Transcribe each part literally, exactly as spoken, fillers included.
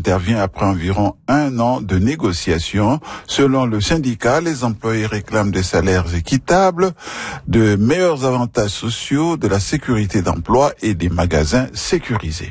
intervient après environ un an de négociations. Selon le syndicat, les employés réclament des salaires équitables, de meilleurs avantages sociaux, de la sécurité d'emploi et des magasins sécurisés.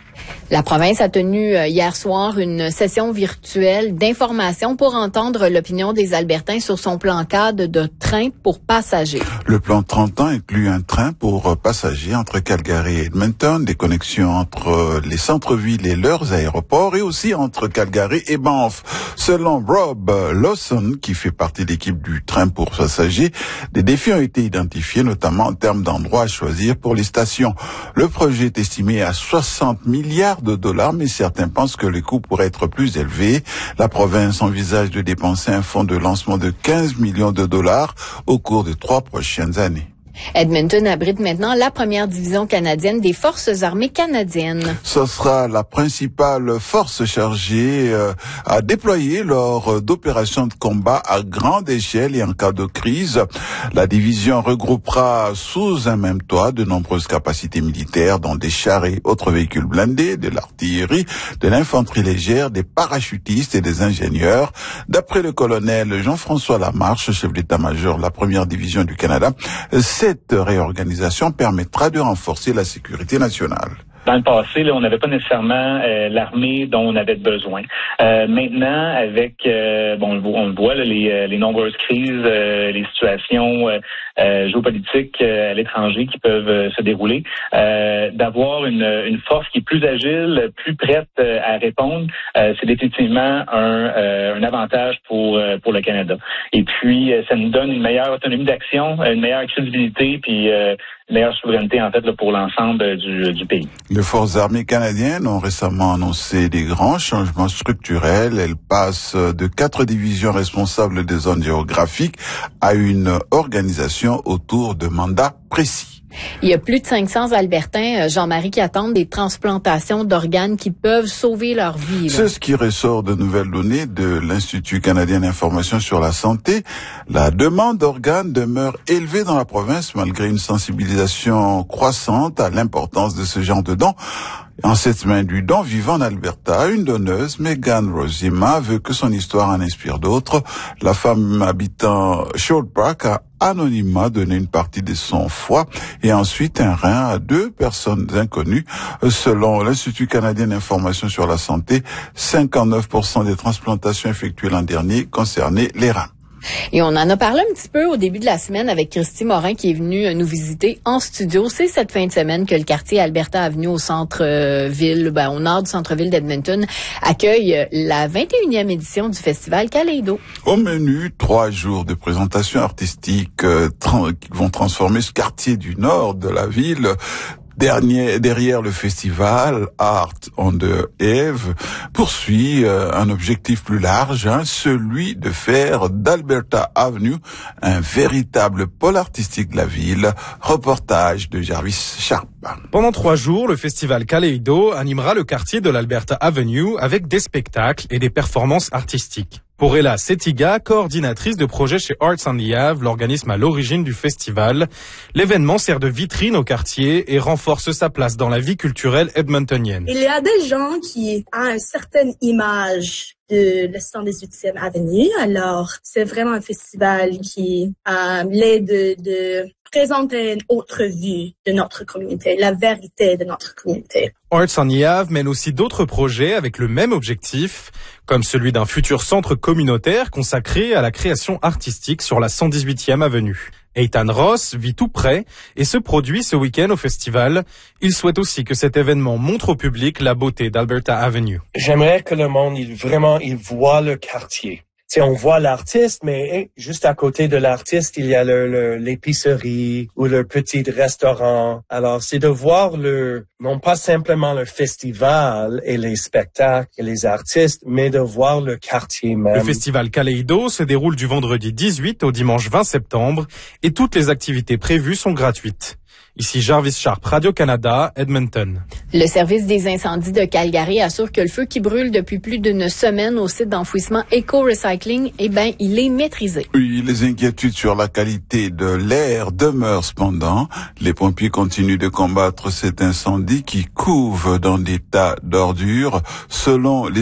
La province a tenu hier soir une session virtuelle d'information pour entendre l'opinion des Albertains sur son plan cadre de train pour passagers. Le plan trente ans inclut un train pour passagers entre Calgary et Edmonton, des connexions entre les centres-villes et leurs aéroports et aussi entre Calgary et Banff. Selon Rob Lawson, qui fait partie de l'équipe du train pour passagers, des défis ont été identifiés, notamment en termes d'endroits à choisir pour les stations. Le projet est estimé à soixante milliards de dollars, mais certains pensent que les coûts pourraient être plus élevés. La province envisage de dépenser un fonds de lancement de quinze millions de dollars au cours des trois prochaines années. Edmonton abrite maintenant la première division canadienne des Forces armées canadiennes. Ce sera la principale force chargée euh, à déployer lors d'opérations de combat à grande échelle et en cas de crise. La division regroupera sous un même toit de nombreuses capacités militaires, dont des chars et autres véhicules blindés, de l'artillerie, de l'infanterie légère, des parachutistes et des ingénieurs. D'après le colonel Jean-François Lamarche, chef d'état-major de la première division du Canada, cette réorganisation permettra de renforcer la sécurité nationale. Dans le passé, là, on n'avait pas nécessairement euh, l'armée dont on avait besoin. Euh, maintenant, avec, euh, bon, on le voit, là, les, les nombreuses crises, euh, les situations euh, euh, géopolitiques euh, à l'étranger qui peuvent euh, se dérouler, euh, d'avoir une, une force qui est plus agile, plus prête euh, à répondre, euh, c'est définitivement un, euh, un avantage pour euh, pour le Canada. Et puis, euh, ça nous donne une meilleure autonomie d'action, une meilleure crédibilité, puis euh, une meilleure souveraineté en fait là, pour l'ensemble du, du pays. Les forces armées canadiennes ont récemment annoncé des grands changements structurels. Elles passent de quatre divisions responsables des zones géographiques à une organisation autour de mandats précis. Il y a plus de cinq cents Albertains, Jean-Marie, qui attendent des transplantations d'organes qui peuvent sauver leur vie. Là. C'est ce qui ressort de nouvelles données de l'Institut canadien d'information sur la santé. La demande d'organes demeure élevée dans la province malgré une sensibilisation croissante à l'importance de ce genre de dons. En cette semaine du don vivant en Alberta, une donneuse, Megan Rosima, veut que son histoire en inspire d'autres. La femme habitant Short Park a anonymement donné une partie de son foie et ensuite un rein à deux personnes inconnues. Selon l'Institut canadien d'information sur la santé, cinquante-neuf pour cent des transplantations effectuées l'an dernier concernaient les reins. Et on en a parlé un petit peu au début de la semaine avec Christy Morin qui est venue nous visiter en studio. C'est cette fin de semaine que le quartier Alberta Avenue au centre-ville, ben, au nord du centre-ville d'Edmonton, accueille la vingt et unième édition du festival Kaleido. Au menu, trois jours de présentations artistiques euh, tra- qui vont transformer ce quartier du nord de la ville. Dernier, derrière le festival, Art on the Eve poursuit euh, un objectif plus large, hein, celui de faire d'Alberta Avenue un véritable pôle artistique de la ville. Reportage de Jarvis Sharp. Pendant trois jours, le festival Kaleido animera le quartier de l'Alberta Avenue avec des spectacles et des performances artistiques. Pour Ella Setiga, coordinatrice de projet chez Arts on the Ave, l'organisme à l'origine du festival, l'événement sert de vitrine au quartier et renforce sa place dans la vie culturelle edmontonienne. Il y a des gens qui ont une certaine image de le cent dix-huitième Avenue. Alors, c'est vraiment un festival qui a l'aide de, de présenter une autre vue de notre communauté, la vérité de notre communauté. Arts on the Ave mène aussi d'autres projets avec le même objectif, comme celui d'un futur centre communautaire consacré à la création artistique sur la cent dix-huitième Avenue. Ethan Ross vit tout près et se produit ce week-end au festival. Il souhaite aussi que cet événement montre au public la beauté d'Alberta Avenue. J'aimerais que le monde, il vraiment, il voit le quartier. Tu sais, on voit l'artiste, mais hey, juste à côté de l'artiste, il y a le, le, l'épicerie ou le petit restaurant. Alors, c'est de voir le, non pas simplement le festival et les spectacles et les artistes, mais de voir le quartier même. Le festival Kaleido se déroule du vendredi dix-huit au dimanche vingt septembre et toutes les activités prévues sont gratuites. Ici Jarvis Sharp, Radio-Canada, Edmonton. Le service des incendies de Calgary assure que le feu qui brûle depuis plus d'une semaine au site d'enfouissement Eco-Recycling, eh ben, il est maîtrisé. Oui, les inquiétudes sur la qualité de l'air demeurent cependant. Les pompiers continuent de combattre cet incendie qui couve dans des tas d'ordures. Selon les